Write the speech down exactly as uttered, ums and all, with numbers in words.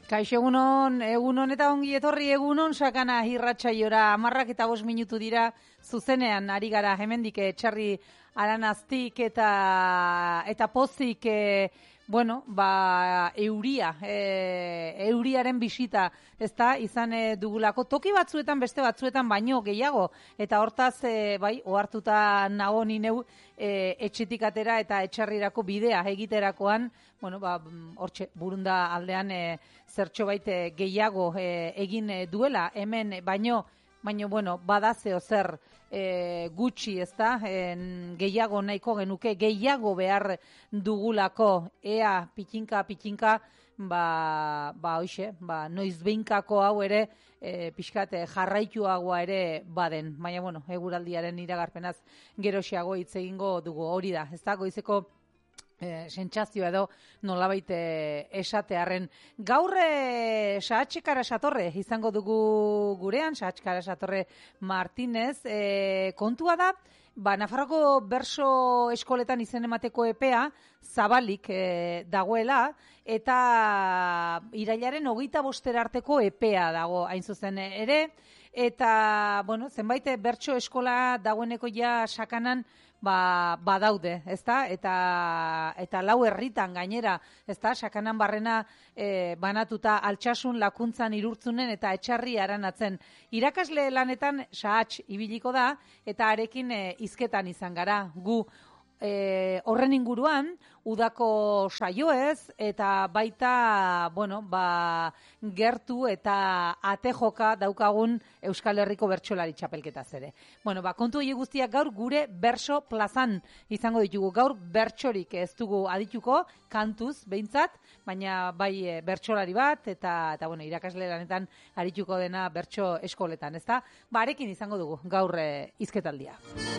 Kaixo egunon, egunon eta ongi etorri egunon, sakana irratsaiora hamarrak eta bost minutu dira zuzenean ari gara hemendik etxarri aranaztik eta eta pozik e, bueno, ba euria, e, euriaren bisita, ezta, izan e, dugulako toki batzuetan beste batzuetan baino gehiago eta hortaz e, bai ohartuta nago ni neu e, etxetik atera eta etxarrirako bidea egiterakoan, bueno, ba hortxe burunda aldean e, zertxo baite gehiago e, egin e, duela hemen baino baina, bueno, bada zeo zer e, gutxi, ez da, en, gehiago nahiko genuke, gehiago behar dugulako, ea, pitinka, pitinka, ba, ba, hoxe, ba, noiz behinkako hau ere, e, pixkate jarraituagoa ere baden. Baina, bueno, eguraldiaren iragarpenaz geroxiago hitz egingo dugu, hori da, ez da, goizeko E, sentsazio edo nolabait e, esatearren. Gaur e, Sahatxekara Satorre izango dugu gurean, Sahatxekara Satorre Martinez. E, kontua da, ba, Nafarroko berso eskoletan izen emateko epea zabalik e, dagoela, eta irailaren hogeita bostera arteko epea dago hain zuzen ere, eta, bueno, zenbait bertso eskola dagoeneko ja sakanan ba badaude, ezta? Eta eta lau herritan gainera, ezta? Sakanan barrena e, banatuta Altsasun, Lakuntzan, Irurtzunen eta Etxarri Aranatzen. Irakasle lanetan Sahats ibiliko da eta arekin e, hizketan izan gara. Gu E, horren inguruan, udako saioez, eta baita, bueno, ba, gertu eta atejoka daukagun Euskal Herriko bertsolari txapelketaz ere. Bueno, ba, kontu hori guztiak gaur gure berso plazan izango ditugu. Gaur bertsorik ez dugu adituko, kantuz, behintzat, baina bai e, bertsolari bat, eta, eta bueno, irakasle lanetan arituko dena bertso eskoletan, ezta? Ba, arekin izango dugu gaur e, hizketaldia.